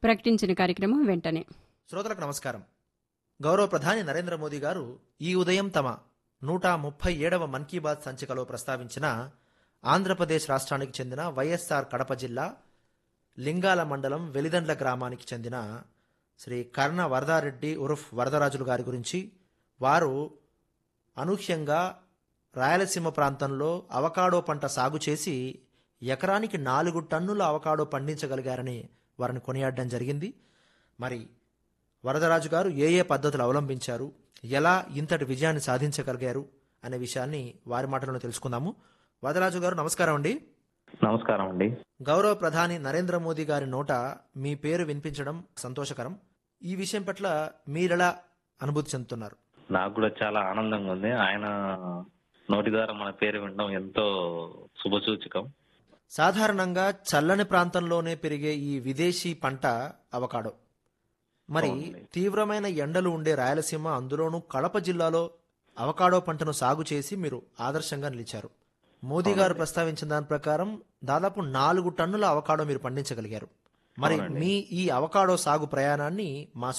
ప్రకటించిన కార్యక్రమం వెంటనే. శ్రోతలకు నమస్కారం. గౌరవ ప్రధాని నరేంద్ర మోదీ గారు ఈ ఉదయం తమ 137వ మన్ కీ బాత్ సంచికలో ప్రస్తావించిన ఆంధ్రప్రదేశ్ రాష్ట్రానికి చెందిన వైఎస్ఆర్ కడప జిల్లా లింగాల మండలం వెలిదండ్ల గ్రామానికి చెందిన శ్రీ కర్ణ వరదారెడ్డి ఉర్ఫ్ వరదరాజులు గారి గురించి, వారు అనూహ్యంగా రాయలసీమ ప్రాంతంలో అవకాడో పంట సాగు చేసి ఎకరానికి 4 టన్నుల అవకాడో పండించగలిగారని వారిని కొనియాడడం జరిగింది. మరి వరదరాజు గారు ఏ ఏ పద్ధతులు అవలంబించారు, ఎలా ఇంతటి విజయాన్ని సాధించగలిగారు అనే విషయాన్ని వారి మాటలను తెలుసుకుందాము. వరదరాజు గారు నమస్కారం అండి. నమస్కారం అండి. గౌరవ ప్రధాని నరేంద్ర మోదీ గారి నోట మీ పేరు వినిపించడం సంతోషకరం. ఈ విషయం పట్ల మీరెలా అనుభూతి చెందుతున్నారు? నాకు కూడా చాలా ఆనందంగా ఉంది. ఆయన నోటి ద్వారా మన పేరు వినడం ఎంతో శుభసూచకం. సాధారణంగా చల్లని ప్రాంతంలోనే పెరిగే ఈ విదేశీ పంట అవకాడో. మరి తీవ్రమైన ఎండలు ఉండే రాయలసీమ, అందులోనూ కడప జిల్లాలో అవకాడో పంటను సాగు చేసి మీరు ఆదర్శంగా నిలిచారు. మోదీ గారు ప్రస్తావించిన దాని ప్రకారం దాదాపు 4 టన్నుల అవకాడో మీరు పండించగలిగారు. మరి మీ ఈ అవకాడో సాగు ప్రయాణాన్ని మా